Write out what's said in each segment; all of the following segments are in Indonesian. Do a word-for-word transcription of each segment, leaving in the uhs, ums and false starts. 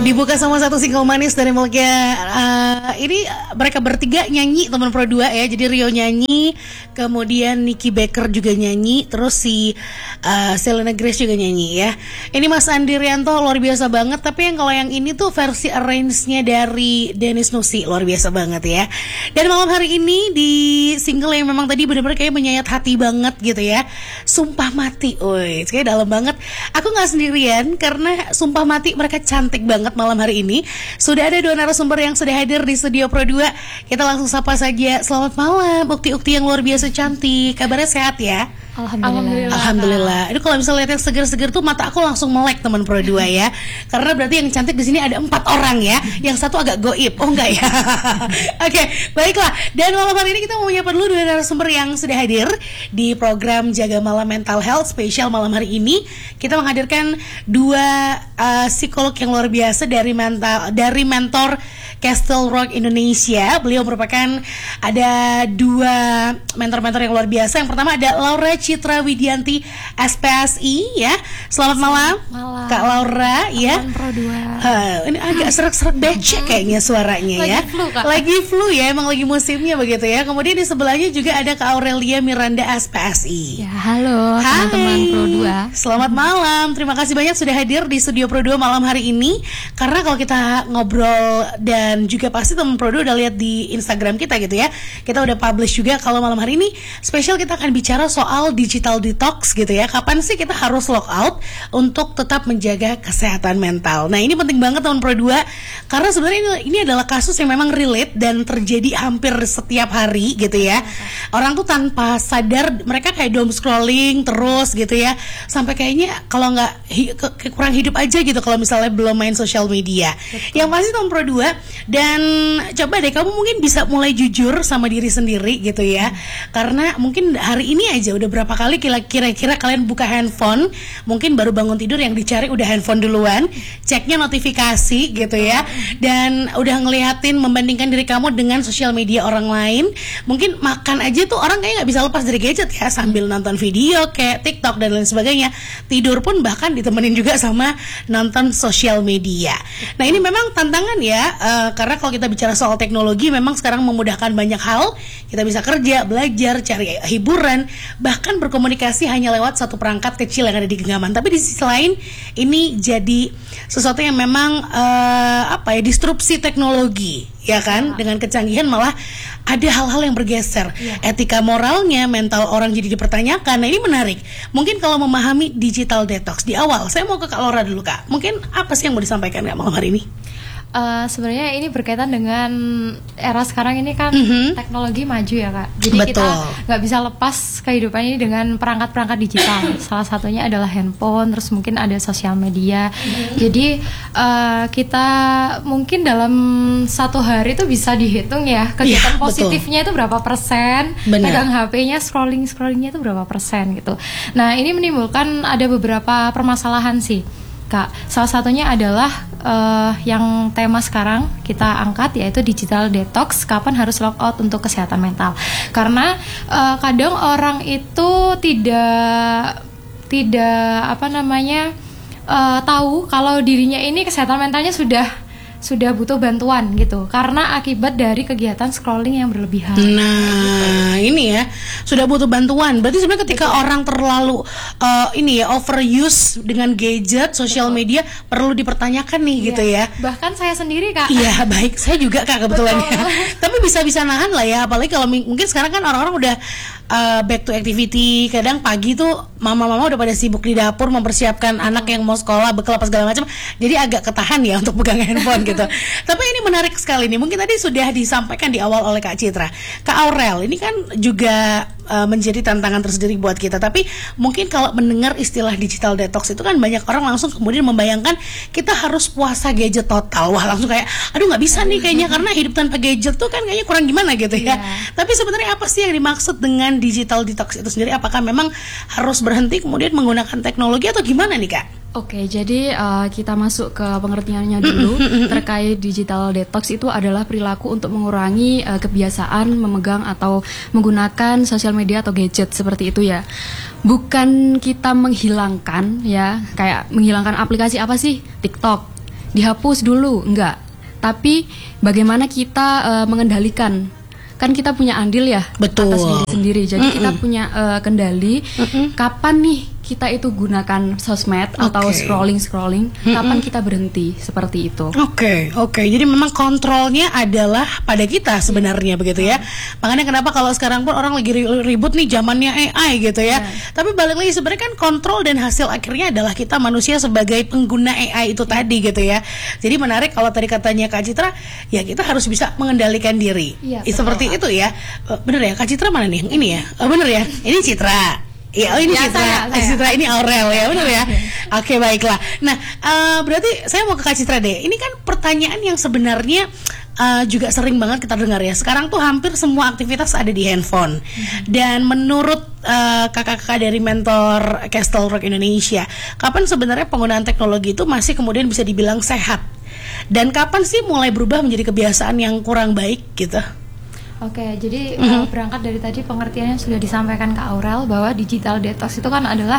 Dibuka sama satu single manis dari Melkia. Uh, ini mereka bertiga nyanyi teman Pro dua ya. Jadi Rio nyanyi, kemudian Nicky Baker juga nyanyi, terus si uh, Selena Grace juga nyanyi ya. Ini Mas Andi Rianto luar biasa banget. Tapi yang kalau yang ini tuh versi arrange-nya dari Dennis Nusi, luar biasa banget ya. Dan malam hari ini di single yang memang tadi benar-benar kayak menyayat hati banget gitu ya, Sumpah Mati. Woi, kayak dalam banget. Aku nggak sendirian karena Sumpah Mati mereka cantik banget malam hari ini. Sudah ada dua narasumber yang sudah hadir di studio Pro dua. Kita langsung sapa saja. Selamat malam Ukti-Ukti yang luar biasa cantik. Kabarnya sehat ya? Alhamdulillah. Alhamdulillah. Itu kalau misalnya lihat yang seger-seger tuh mata aku langsung melek teman Pro dua ya. Karena berarti yang cantik di sini ada empat orang ya. Yang satu agak goib. Oh enggak ya. Oke, okay, baiklah. Dan malam hari ini kita mau menyapa dulu dua narasumber yang sudah hadir di program Jaga Malam Mental Health spesial malam hari ini. Kita menghadirkan dua uh, psikolog yang luar biasa dari mental dari mentor Castle Rock Indonesia. Beliau merupakan ada dua mentor-mentor yang luar biasa. Yang pertama ada Laura Citra Widianti S P S I ya. Selamat malam, malam. Kak Laura ya. Pro dua. Uh, ini agak serak-serak becek kayaknya suaranya lagi ya. Flu, Kak. Lagi flu ya, emang lagi musimnya begitu ya. Kemudian di sebelahnya juga ada Kak Aurelia Miranda S P S I. Ya, halo teman-teman Pro dua. Selamat malam. Terima kasih banyak sudah hadir di studio Pro dua malam hari ini. Karena kalau kita ngobrol dan juga pasti teman Pro dua udah lihat di Instagram kita gitu ya. Kita udah publish juga kalau malam hari ini spesial kita akan bicara soal digital detox gitu ya. Kapan sih kita harus lock out untuk tetap menjaga kesehatan mental. Nah, ini penting banget teman Pro dua karena sebenarnya ini, ini adalah kasus yang memang relate dan terjadi hampir setiap hari gitu ya. Orang tuh tanpa sadar mereka kayak doom scrolling terus gitu ya. Sampai kayaknya kalau nggak hi, ke, ke, kurang hidup aja gitu kalau misalnya belum main sosial media. Betul. Yang pasti teman Pro dua dan coba deh kamu mungkin bisa mulai jujur sama diri sendiri gitu ya. Hmm. Karena mungkin hari ini aja udah berapa kali kira-kira kalian buka handphone, mungkin baru bangun tidur yang dicari udah handphone duluan, ceknya notifikasi gitu ya, dan udah ngeliatin membandingkan diri kamu dengan sosial media orang lain. Mungkin makan aja tuh orang kayak nggak bisa lepas dari gadget ya, sambil nonton video kayak TikTok dan lain sebagainya. Tidur pun bahkan ditemenin juga sama nonton sosial media. Nah, ini memang tantangan ya, uh, karena kalau kita bicara soal teknologi memang sekarang memudahkan banyak hal. Kita bisa kerja, belajar, cari hiburan, bahkan berkomunikasi hanya lewat satu perangkat kecil yang ada di genggaman. Tapi di sisi lain ini jadi sesuatu yang memang uh, apa ya, disrupsi teknologi ya kan, ya. Dengan kecanggihan malah ada hal-hal yang bergeser, ya. Etika moralnya, mental orang jadi dipertanyakan. Nah, ini menarik. Mungkin kalau memahami digital detox di awal, saya mau ke Kak Laura dulu Kak. Mungkin apa sih yang mau disampaikan Kak malam hari ini? Uh, sebenarnya ini berkaitan dengan era sekarang ini kan, mm-hmm. teknologi maju ya Kak. Jadi Betul. Kita nggak bisa lepas kehidupan ini dengan perangkat-perangkat digital. Salah satunya adalah handphone, terus mungkin ada sosial media. Mm-hmm. Jadi uh, kita mungkin dalam satu hari itu bisa dihitung ya kegiatan ya, positifnya betul. Itu berapa persen, Bener. Pegang H P-nya, scrolling-scrollingnya itu berapa persen gitu. Nah, ini menimbulkan ada beberapa permasalahan sih Kak. Salah satunya adalah uh, yang tema sekarang kita angkat, yaitu digital detox. Kapan harus lock out untuk kesehatan mental? Karena uh, kadang orang itu tidak tidak apa namanya uh, tahu kalau dirinya ini kesehatan mentalnya sudah sudah butuh bantuan gitu, karena akibat dari kegiatan scrolling yang berlebihan. Nah, gitu. Ini ya sudah butuh bantuan. Berarti sebenarnya ketika Betul. Orang terlalu uh, ini ya overuse dengan gadget, sosial media, perlu dipertanyakan nih, iya. Gitu ya. Bahkan saya sendiri Kak. Iya, baik, saya juga Kak kebetulan ya. Tapi bisa-bisa nahan lah ya, apalagi kalau m- mungkin sekarang kan orang-orang udah uh, back to activity. Kadang pagi tuh mama-mama udah pada sibuk di dapur mempersiapkan Betul. Anak yang mau sekolah, bekal apa segala macam. Jadi agak ketahan ya untuk pegang handphone gitu. Tapi ini menarik sekali nih. Mungkin tadi sudah disampaikan di awal oleh Kak Citra. Kak Aurel, ini kan juga uh, menjadi tantangan tersendiri buat kita. Tapi mungkin kalau mendengar istilah digital detox itu kan banyak orang langsung kemudian membayangkan kita harus puasa gadget total. Wah, langsung kayak aduh nggak bisa nih kayaknya, karena hidup tanpa gadget tuh kan kayaknya kurang gimana gitu ya. Yeah. Tapi sebenarnya apa sih yang dimaksud dengan digital detox itu sendiri? Apakah memang harus berhenti kemudian menggunakan teknologi atau gimana nih Kak? Oke, jadi uh, kita masuk ke pengertiannya dulu. Terkait digital detox itu adalah perilaku untuk mengurangi uh, kebiasaan memegang atau menggunakan sosial media atau gadget seperti itu ya. Bukan kita menghilangkan ya, kayak menghilangkan aplikasi apa sih? TikTok, dihapus dulu, enggak. Tapi bagaimana kita uh, mengendalikan? Kan kita punya andil ya, betul, atas diri sendiri. Jadi mm-mm. kita punya uh, kendali. Mm-mm. Kapan nih kita itu gunakan sosmed okay. atau scrolling scrolling? Mm-mm. Kapan kita berhenti? Seperti itu. Oke, okay, oke. Okay. Jadi memang kontrolnya adalah pada kita sebenarnya, begitu ya. Makanya kenapa kalau sekarang pun orang lagi ribut nih zamannya A I gitu ya. Yeah. Tapi balik lagi sebenarnya kan kontrol dan hasil akhirnya adalah kita manusia sebagai pengguna A I itu tadi gitu ya. Jadi menarik kalau tadi katanya Kak Citra, ya kita harus bisa mengendalikan diri. Yeah, seperti itu ya. Bener ya, Kak Citra mana nih? Ini ya. Oh, bener ya. Ini Citra. Iya, oh ini ya, Citra, saya, saya. Citra ini Aurel ya, benar ya. Oke, baiklah. Nah, uh, berarti saya mau ke Kak Citra deh. Ini kan pertanyaan yang sebenarnya uh, juga sering banget kita dengar ya. Sekarang tuh hampir semua aktivitas ada di handphone. Hmm. Dan menurut uh, kakak-kakak dari mentor Castle Rock Indonesia, kapan sebenarnya penggunaan teknologi itu masih kemudian bisa dibilang sehat? Dan kapan sih mulai berubah menjadi kebiasaan yang kurang baik gitu? Oke, jadi mm-hmm. uh, berangkat dari tadi pengertian yang sudah disampaikan Kak Aurel bahwa digital detox itu kan adalah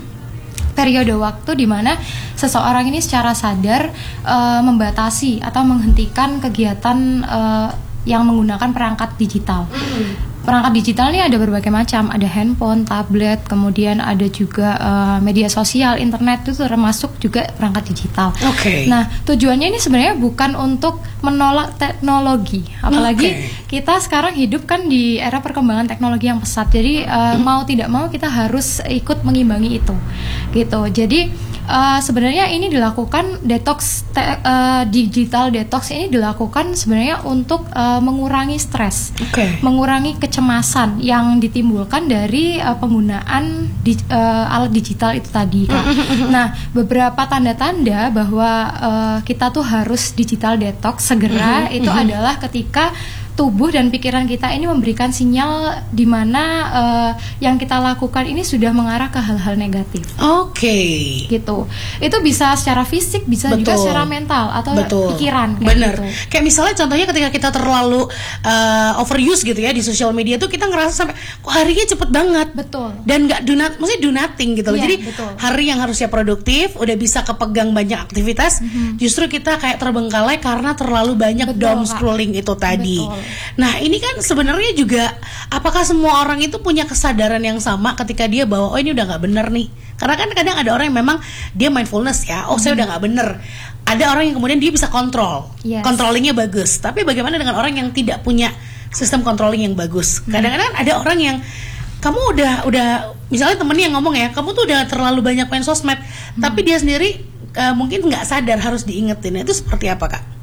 periode waktu di mana seseorang ini secara sadar uh, membatasi atau menghentikan kegiatan uh, yang menggunakan perangkat digital. Mm-hmm. Perangkat digital ini ada berbagai macam, ada handphone, tablet, kemudian ada juga uh, media sosial, internet, itu termasuk juga perangkat digital. Oke. Okay. Nah, tujuannya ini sebenarnya bukan untuk menolak teknologi, apalagi okay. kita sekarang hidup kan di era perkembangan teknologi yang pesat. Jadi uh, hmm. mau tidak mau kita harus ikut mengimbangi itu, gitu. Jadi Uh, sebenarnya ini dilakukan detox te- uh, digital detox ini dilakukan sebenarnya untuk uh, mengurangi stres, okay. mengurangi kecemasan yang ditimbulkan dari uh, penggunaan di, uh, alat digital itu tadi, Kak. Nah, beberapa tanda-tanda bahwa uh, kita tuh harus digital detox segera itu adalah ketika tubuh dan pikiran kita ini memberikan sinyal di mana uh, yang kita lakukan ini sudah mengarah ke hal-hal negatif. Oke. Okay. Gitu. Itu bisa secara fisik, bisa Betul. juga secara mental atau Betul. pikiran. Kayak Bener. Gitu. Kayak misalnya contohnya ketika kita terlalu uh, overuse gitu ya di sosial media tuh kita ngerasa sampai kok harinya cepet banget. Betul. Dan nggak do not, maksudnya do nothing gitu loh. Yeah, Jadi betul. hari yang harusnya produktif, udah bisa kepegang banyak aktivitas, mm-hmm. justru kita kayak terbengkalai karena terlalu banyak Betul, down scrolling itu tadi. Betul. Nah ini kan sebenarnya juga apakah semua orang itu punya kesadaran yang sama ketika dia bahwa oh ini udah nggak bener nih? Karena kan kadang ada orang yang memang dia mindfulness ya, oh hmm. saya udah nggak bener. Ada orang yang kemudian dia bisa kontrol, yes. controllingnya bagus. Tapi bagaimana dengan orang yang tidak punya sistem controlling yang bagus? Kadang-kadang ada orang yang kamu udah udah misalnya temennya yang ngomong ya, kamu tuh udah terlalu banyak main sosmed, hmm. tapi dia sendiri uh, mungkin nggak sadar harus diingetin. Itu seperti apa, Kak?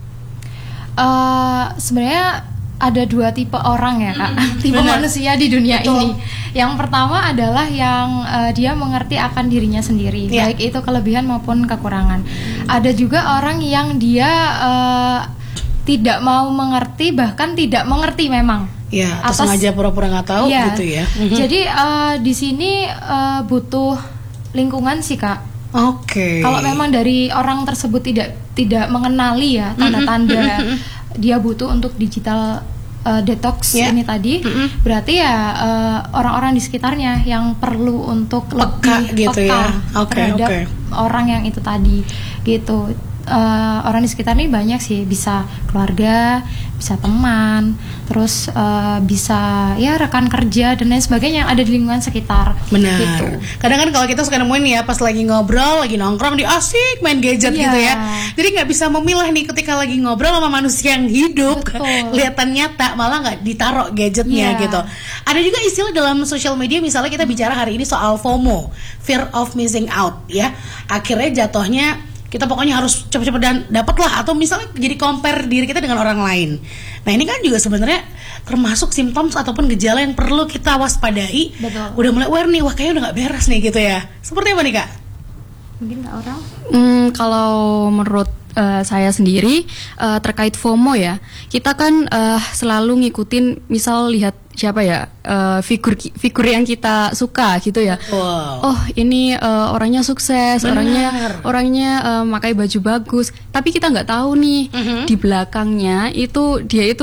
Uh, sebenarnya ada dua tipe orang ya, Kak. Mm, tipe bener. manusia di dunia Betul. ini. Yang pertama adalah yang uh, dia mengerti akan dirinya sendiri, yeah. baik itu kelebihan maupun kekurangan. Ada juga orang yang dia uh, tidak mau mengerti, bahkan tidak mengerti memang. Ya, atau sengaja pura-pura nggak tahu ya. gitu ya. Jadi uh, di sini uh, butuh lingkungan sih, Kak. Oke. Okay. Kalau memang dari orang tersebut tidak tidak mengenali ya tanda-tanda dia butuh untuk digital uh, detox yeah. ini tadi, mm-hmm. berarti ya uh, orang-orang di sekitarnya yang perlu untuk peka lebih gitu peka ya. okay, terhadap okay. orang yang itu tadi, gitu. Uh, orang di sekitar ini banyak sih, bisa keluarga, bisa teman, terus uh, bisa ya rekan kerja dan lain sebagainya yang ada di lingkungan sekitar. Benar. Gitu. Kadang kan kalau kita suka nemuin ya pas lagi ngobrol, lagi nongkrong, di asik main gadget yeah. gitu ya. Jadi nggak bisa memilah nih ketika lagi ngobrol sama manusia yang hidup, kelihatan nyata, malah nggak ditaruh gadgetnya yeah. gitu. Ada juga istilah dalam sosial media, misalnya kita bicara hari ini soal FOMO, fear of missing out ya. Akhirnya jatuhnya kita pokoknya harus cepet-cepet dan dapat lah, atau misalnya jadi compare diri kita dengan orang lain. Nah ini kan juga sebenarnya termasuk simptom ataupun gejala yang perlu kita waspadai. Betul. Udah mulai aware nih, wah kayaknya udah nggak beres nih gitu ya. Seperti apa nih, Kak? Mungkin Kak Aurel? Hmm, kalau menurut uh, saya sendiri uh, terkait FOMO ya, kita kan uh, selalu ngikutin, misal lihat siapa ya uh, figur figur yang kita suka gitu ya. Wow. Oh ini uh, orangnya sukses, Bener. orangnya orangnya uh, pakai baju bagus, tapi kita nggak tahu nih uh-huh. di belakangnya itu dia itu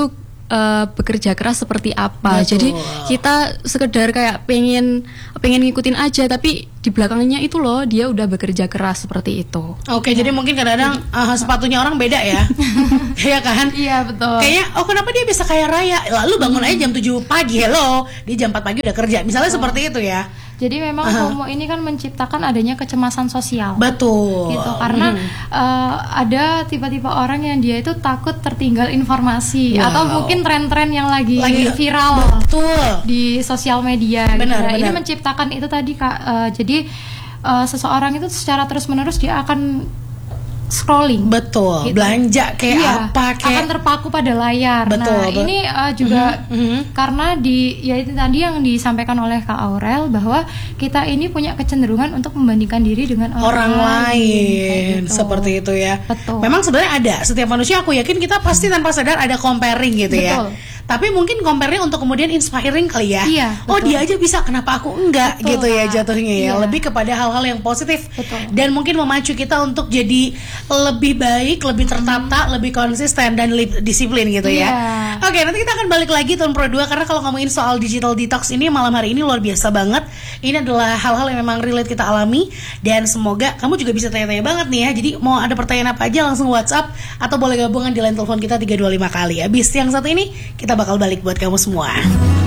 uh, bekerja keras seperti apa. Betul. Jadi kita sekedar kayak pengen pengen ngikutin aja, tapi di belakangnya itu loh dia udah bekerja keras seperti itu. Oke, ya. Jadi mungkin kadang-kadang uh, sepatunya orang beda ya. Iya kan? Iya, betul. Kayaknya oh kenapa dia bisa kaya raya? Lalu bangun hmm. aja jam tujuh pagi, hello. Dia jam empat pagi udah kerja. Misalnya oh. seperti itu ya. Jadi memang uh-huh. FOMO ini kan menciptakan adanya kecemasan sosial. Betul. Gitu karena hmm. uh, ada tipe-tipe orang yang dia itu takut tertinggal informasi wow. atau mungkin tren-tren yang lagi, lagi viral betul. Di sosial media. Benar, gitu. benar. Ini menciptakan itu tadi Kak. Uh, jadi uh, seseorang itu secara terus-menerus dia akan scrolling, betul, gitu. Belanja kayak iya, apa, kayak akan terpaku pada layar. Betul, nah betul. Ini uh, juga mm-hmm. karena di ya itu tadi yang disampaikan oleh Kak Aurel bahwa kita ini punya kecenderungan untuk membandingkan diri dengan orang, orang lain, gitu. Seperti itu ya. Betul. Memang sebenarnya ada setiap manusia, aku yakin kita pasti tanpa sadar ada comparing gitu betul. Ya. Tapi mungkin compare-nya untuk kemudian inspiring kali ya. Iya, oh dia aja bisa, kenapa aku enggak, betul, gitu ya jatuhnya ya. Iya. Lebih kepada hal-hal yang positif betul. Dan mungkin memacu kita untuk jadi lebih baik, lebih tertata, hmm. lebih konsisten dan lebih disiplin gitu ya. Iya. Oke, nanti kita akan balik lagi tahun Pro dua karena kalau ngomongin soal digital detox ini malam hari ini luar biasa banget. Ini adalah hal-hal yang memang relate kita alami dan semoga kamu juga bisa tanya-tanya banget nih ya. Jadi mau ada pertanyaan apa aja langsung WhatsApp atau boleh gabungan di line telepon kita tiga dua lima kali. Abis yang satu ini kita bakal balik buat kamu semua.